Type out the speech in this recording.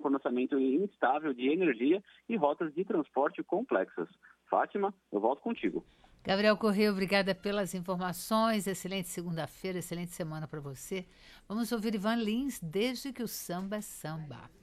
fornecimento instável de energia e rotas de transporte complexas. Fátima, eu volto contigo. Gabriel Corrêa, obrigada pelas informações. Excelente segunda-feira, excelente semana para você. Vamos ouvir Ivan Lins, Desde que o Samba é Samba.